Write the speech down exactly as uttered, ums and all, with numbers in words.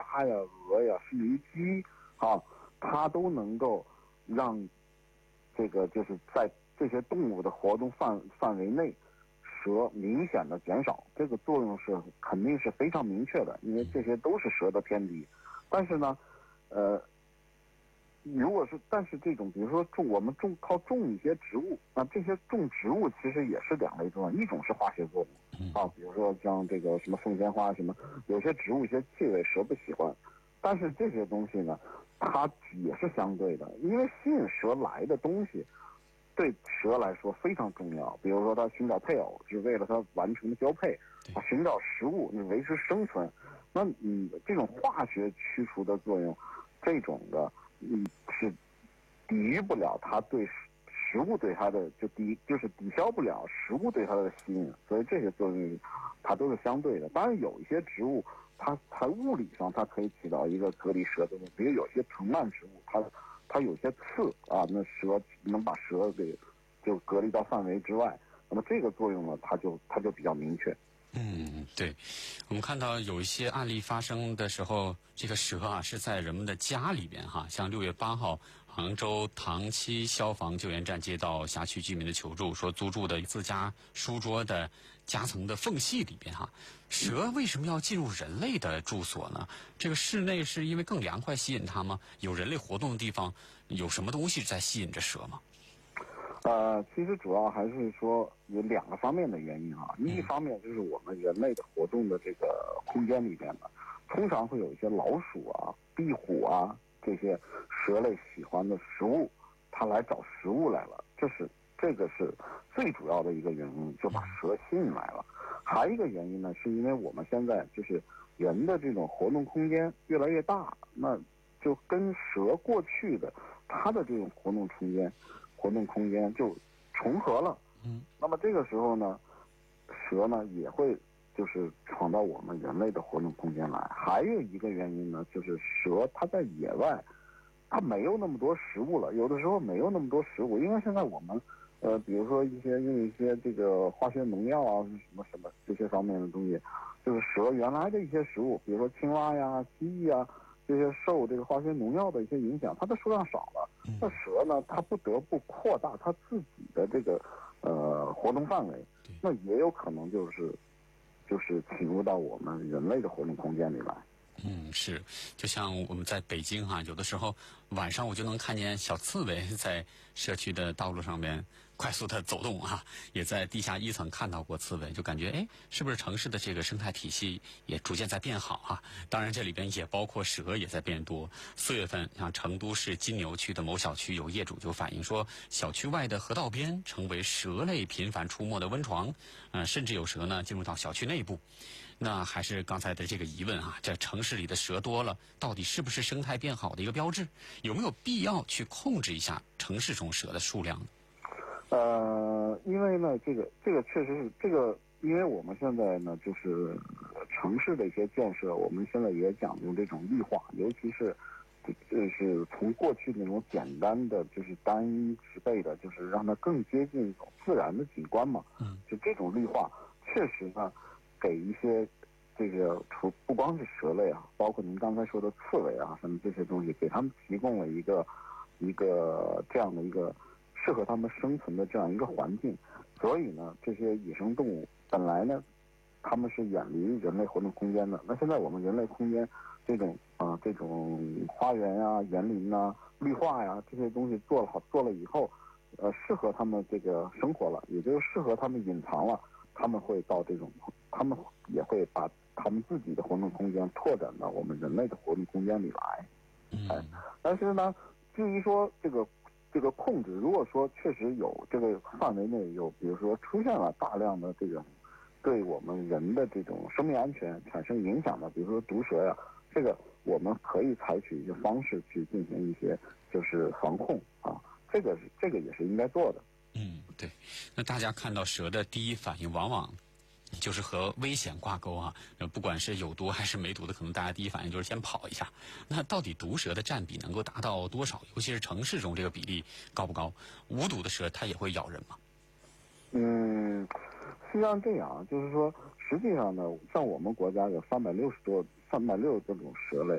鸭呀、鹅呀，甚至于鸡啊，它都能够让这个就是在这些动物的活动范范围内，蛇明显的减少。这个作用是肯定是非常明确的，因为这些都是蛇的天敌。但是呢，呃。如果是，但是这种，比如说种我们种靠种一些植物，那这些种植物其实也是两类作用，一种是化学作用啊，比如说像这个什么凤仙花什么，有些植物一些气味蛇不喜欢，但是这些东西呢，它也是相对的，因为吸引蛇来的东西，对蛇来说非常重要。比如说它寻找配偶是为了它完成交配，它寻找食物你维持生存，那你这种化学驱除的作用，这种的。嗯，是抵御不了它对食物对它的就抵就是抵消不了食物对它的吸引，所以这些作用它都是相对的。当然有一些植物它它物理上它可以起到一个隔离蛇的作用，比如有些藤蔓植物它它有些刺啊，那蛇能把蛇给就隔离到范围之外，那么这个作用呢它就它就比较明确。 嗯，对，我们看到有一些案例发生的时候，这个蛇啊是在人们的家里边哈，像六月八号，杭州塘七消防救援站接到辖区居民的求助，说租住的自家书桌的夹层的缝隙里边哈，蛇为什么要进入人类的住所呢？这个室内是因为更凉快吸引它吗？有人类活动的地方，有什么东西在吸引着蛇吗？ 呃，其实主要还是说有两个方面的原因啊。一方面就是我们人类的活动的这个空间里边呢，通常会有一些老鼠啊、壁虎啊这些蛇类喜欢的食物，它来找食物来了，这是这个是最主要的一个原因，就把蛇吸引来了。还有一个原因呢，是因为我们现在就是人的这种活动空间越来越大，那就跟蛇过去的它的这种活动空间。活动空间就重合了，嗯，那么这个时候呢，蛇呢也会就是闯到我们人类的活动空间来。还有一个原因呢，就是蛇它在野外，它没有那么多食物了，有的时候没有那么多食物，因为现在我们呃，比如说一些用一些这个化学农药啊，什么什么这些方面的东西，就是蛇原来的一些食物，比如说青蛙呀、蜥蜴啊。这些受这个化学农药的一些影响，它的数量少了。那蛇呢，它不得不扩大它自己的这个呃活动范围，那也有可能就是就是侵入到我们人类的活动空间里来。 嗯，是，就像我们在北京哈、啊，有的时候晚上我就能看见小刺猬在社区的道路上面快速的走动啊，也在地下一层看到过刺猬，就感觉哎，是不是城市的这个生态体系也逐渐在变好啊？当然这里边也包括蛇也在变多。四月份，像成都市金牛区的某小区有业主就反映说，小区外的河道边成为蛇类频繁出没的温床，嗯、呃，甚至有蛇呢进入到小区内部。那还是刚才的这个疑问啊，这城市里的蛇多了，到底是不是生态变好的一个标志？有没有必要去控制一下城市中蛇的数量呢？ 呃，因为呢，这个这个确实是这个，因为我们现在呢，就是城市的一些建设，我们现在也讲究这种绿化，尤其是就是从过去那种简单的就是单一植被的，就是让它更接近一种自然的景观嘛。嗯，就这种绿化，确实呢。给一些这个除不光是蛇类啊，包括您刚才说的刺猬啊什么这些东西，给他们提供了一个一个这样的一个适合他们生存的这样一个环境。所以呢，这些野生动物本来呢，他们是远离人类活动空间的。那现在我们人类空间这种啊、呃、这种花园啊、园林啊、绿化呀、啊、这些东西做了好做了以后，呃，适合他们这个生活了，也就是适合他们隐藏了。他们会到这种，他们也会把他们自己的活动空间拓展到我们人类的活动空间里来。哎，但是呢，至于说这个这个控制，如果说确实有这个范围内有，比如说出现了大量的这种对我们人的这种生命安全产生影响的，比如说毒蛇呀，这个我们可以采取一些方式去进行一些就是防控啊，这个是这个也是应该做的。 嗯，对。那大家看到蛇的第一反应往往就是和危险挂钩啊，不管是有毒还是没毒的，可能大家第一反应就是先跑一下。那到底毒蛇的占比能够达到多少？尤其是城市中这个比例高不高？无毒的蛇它也会咬人吗？ 嗯，实际上这样，就是说，实际上呢，像我们国家有三百六十多、三百六十多种蛇类，